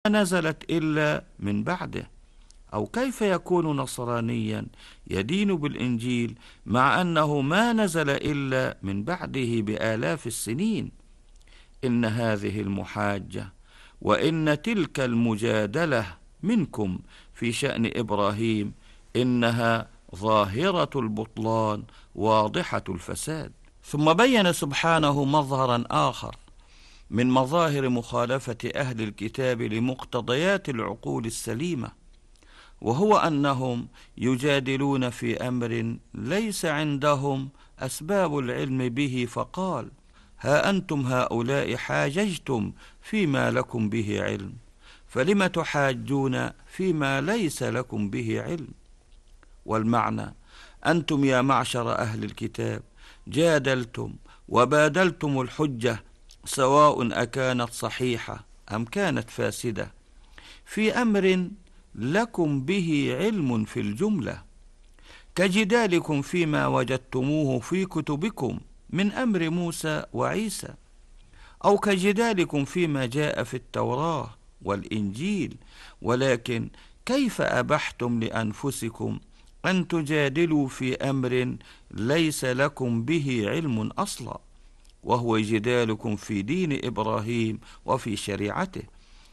نزلت إلا من بعده؟ أو كيف يكون نصرانيا يدين بالإنجيل مع أنه ما نزل إلا من بعده بآلاف السنين؟ إن هذه المحاجة وإن تلك المجادلة منكم في شأن إبراهيم إنها ظاهرة البطلان واضحة الفساد. ثم بين سبحانه مظهرا آخر من مظاهر مخالفة أهل الكتاب لمقتضيات العقول السليمة، وهو أنهم يجادلون في أمر ليس عندهم أسباب العلم به، فقال: ها أنتم هؤلاء حاججتم فيما لكم به علم، فلم تحاجون فيما ليس لكم به علم. والمعنى: أنتم يا معشر أهل الكتاب جادلتم وبادلتم الحجة، سواء أكانت صحيحة أم كانت فاسدة، في أمر لكم به علم في الجملة، كجدالكم فيما وجدتموه في كتبكم من أمر موسى وعيسى، أو كجدالكم فيما جاء في التوراة والإنجيل. ولكن كيف أبحتم لأنفسكم أن تجادلوا في أمر ليس لكم به علم أصلا، وهو جدالكم في دين إبراهيم وفي شريعته؟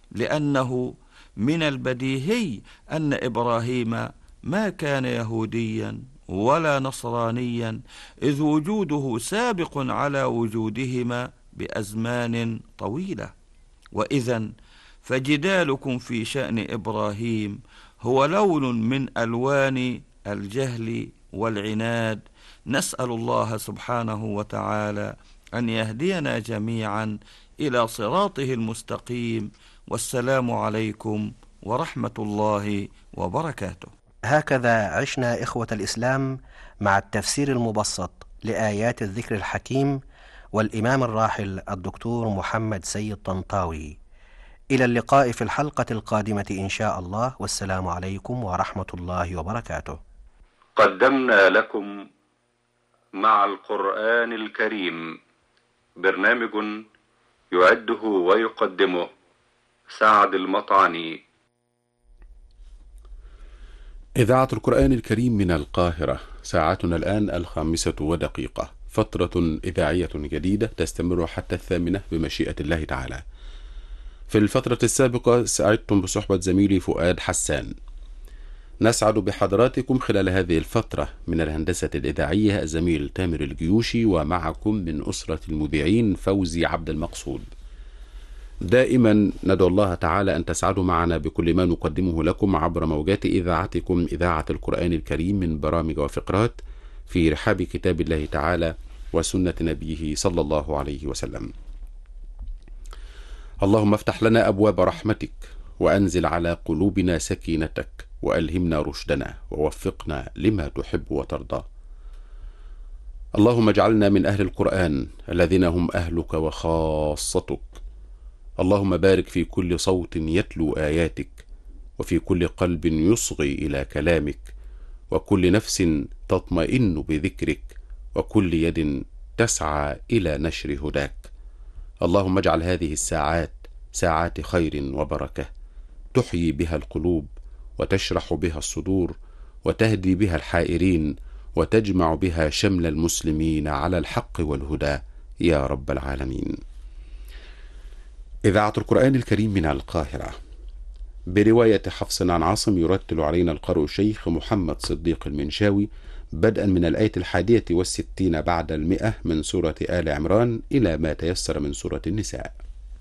لأنه من البديهي أن إبراهيم ما كان يهوديا ولا نصرانيا، إذ وجوده سابق على وجودهما بأزمان طويلة. وإذن فجدالكم في شأن إبراهيم هو لون من ألوان الجهل والعناد. نسأل الله سبحانه وتعالى أن يهدينا جميعا إلى صراطه المستقيم. والسلام عليكم ورحمة الله وبركاته. هكذا عشنا إخوة الإسلام مع التفسير المبسط لآيات الذكر الحكيم والإمام الراحل الدكتور محمد سيد طنطاوي. إلى اللقاء في الحلقة القادمة إن شاء الله، والسلام عليكم ورحمة الله وبركاته. قدمنا لكم مع القرآن الكريم برنامج يعده ويقدمه سعد المطعني. إذاعة القرآن الكريم من القاهرة، ساعتنا الآن 5:01، فترة إذاعية جديدة تستمر حتى 8 بمشيئة الله تعالى. في الفترة السابقة سعدتم بصحبة زميلي فؤاد حسان. نسعد بحضراتكم خلال هذه الفترة من الهندسة الإذاعية الزميل تامر الجيوشي، ومعكم من أسرة المذيعين فوزي عبد المقصود. دائما ندعو الله تعالى أن تسعدوا معنا بكل ما نقدمه لكم عبر موجات إذاعتكم إذاعة القرآن الكريم من برامج وفقرات في رحاب كتاب الله تعالى وسنة نبيه صلى الله عليه وسلم. اللهم افتح لنا أبواب رحمتك، وأنزل على قلوبنا سكينتك، وألهمنا رشدنا، ووفقنا لما تحب وترضى. اللهم اجعلنا من أهل القرآن الذين هم أهلك وخاصتك. اللهم بارك في كل صوت يتلو آياتك، وفي كل قلب يصغي إلى كلامك، وكل نفس تطمئن بذكرك، وكل يد تسعى إلى نشر هداك. اللهم اجعل هذه الساعات ساعات خير وبركة، تحيي بها القلوب، وتشرح بها الصدور، وتهدي بها الحائرين، وتجمع بها شمل المسلمين على الحق والهدى يا رب العالمين. إذاعة القرآن الكريم من القاهرة، برواية حفص عن عاصم، يرتل علينا القارئ الشيخ محمد صديق المنشاوي، بدءا من الآية 61 بعد 100 من سورة آل عمران إلى ما تيسر من سورة النساء.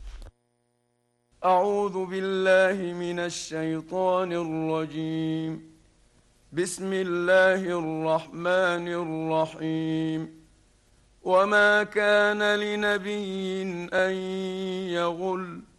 أعوذ بالله من الشيطان الرجيم. بسم الله الرحمن الرحيم. وما كان لنبي أن يغل